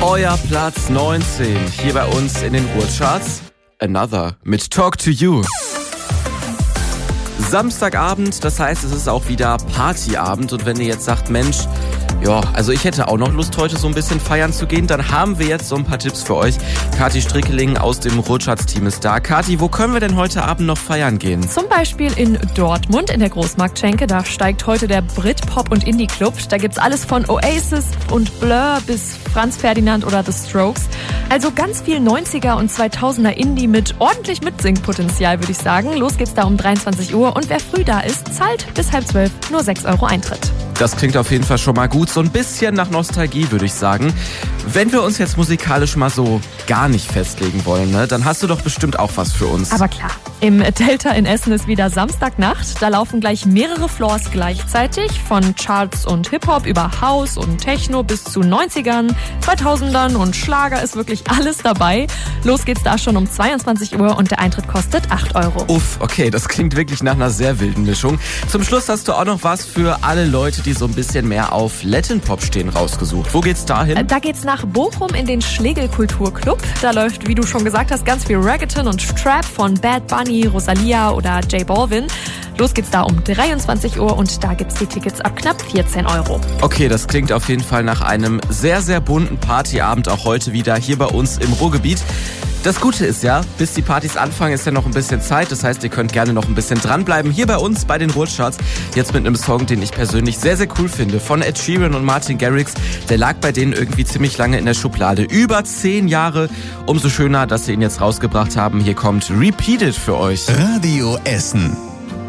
euer Platz 19 hier bei uns in den Ruhrcharts. Another mit Talk to You. Samstagabend, das heißt, es ist auch wieder Partyabend. Und wenn ihr jetzt sagt, Mensch, ja, also ich hätte auch noch Lust, heute so ein bisschen feiern zu gehen, dann haben wir jetzt so ein paar Tipps für euch. Kathi Strickeling aus dem Ruhrcharts-Team ist da. Kathi, wo können wir denn heute Abend noch feiern gehen? Zum Beispiel in Dortmund in der Großmarktschenke. Da steigt heute der Britpop- und Indie-Club. Da gibt's alles von Oasis und Blur bis Franz Ferdinand oder The Strokes. Also ganz viel 90er und 2000er Indie mit ordentlich Mitsingpotenzial, würde ich sagen. Los geht's da um 23 Uhr und wer früh da ist, zahlt bis 11:30 nur 6 € Eintritt. Das klingt auf jeden Fall schon mal gut. So ein bisschen nach Nostalgie, würde ich sagen. Wenn wir uns jetzt musikalisch mal so gar nicht festlegen wollen, ne, dann hast du doch bestimmt auch was für uns. Aber klar, im Delta in Essen ist wieder Samstagnacht. Da laufen gleich mehrere Floors gleichzeitig. Von Charts und Hip-Hop über House und Techno bis zu 90ern, 2000ern und Schlager ist wirklich alles dabei. Los geht's da schon um 22 Uhr und der Eintritt kostet 8 €. Uff, okay, das klingt wirklich nach einer sehr wilden Mischung. Zum Schluss hast du auch noch was für alle Leute, die so ein bisschen mehr auf Latin Pop stehen, rausgesucht. Wo geht's da hin? Da geht's nach Bochum in den Schlegel Kulturclub. Da läuft, wie du schon gesagt hast, ganz viel Reggaeton und Trap von Bad Bunny, Rosalia oder J Balvin. Los geht's da um 23 Uhr und da gibt's die Tickets ab knapp 14 €. Okay, das klingt auf jeden Fall nach einem sehr, sehr bunten Partyabend, auch heute wieder hier bei uns im Ruhrgebiet. Das Gute ist ja, bis die Partys anfangen, ist ja noch ein bisschen Zeit. Das heißt, ihr könnt gerne noch ein bisschen dranbleiben hier bei uns bei den Ruhrcharts. Jetzt mit einem Song, den ich persönlich sehr, sehr cool finde. Von Ed Sheeran und Martin Garrix. Der lag bei denen irgendwie ziemlich lange in der Schublade. Über 10 Jahre. Umso schöner, dass sie ihn jetzt rausgebracht haben. Hier kommt Repeated für euch. Radio Essen.